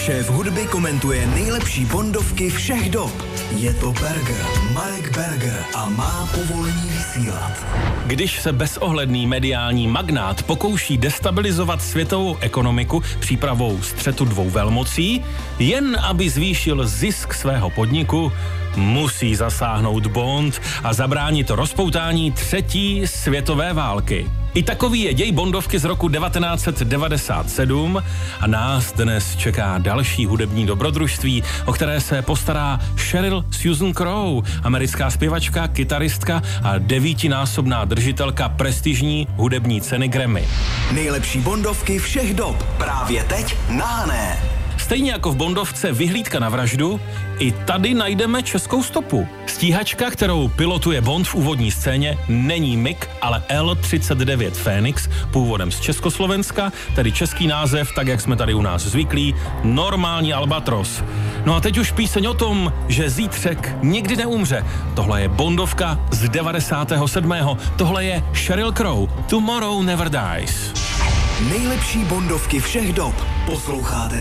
Šéf hudby komentuje nejlepší bondovky všech dob. Je to Berger, Marek Berger a má povolení vysílat. Když se bezohledný mediální magnát pokouší destabilizovat světovou ekonomiku přípravou střetu dvou velmocí, jen aby zvýšil zisk svého podniku, musí zasáhnout Bond a zabránit rozpoutání třetí světové války. I takový je děj bondovky z roku 1997 a nás dnes čeká další hudební dobrodružství, o které se postará Sheryl Susan Crow, americká zpěvačka, kytaristka a 9násobná držitelka prestižní hudební ceny Grammy. Nejlepší bondovky všech dob právě teď na Hané. Stejně jako v bondovce Vyhlídka na vraždu, i tady najdeme českou stopu. Stíhačka, kterou pilotuje Bond v úvodní scéně, není MiG, ale L-39 Phoenix, původem z Československa, tedy český název, tak jak jsme tady u nás zvyklí, normální Albatros. No a teď už píseň o tom, že zítřek nikdy neumře. Tohle je bondovka z 97. Tohle je Sheryl Crow, Tomorrow Never Dies. Nejlepší bondovky všech dob posloucháte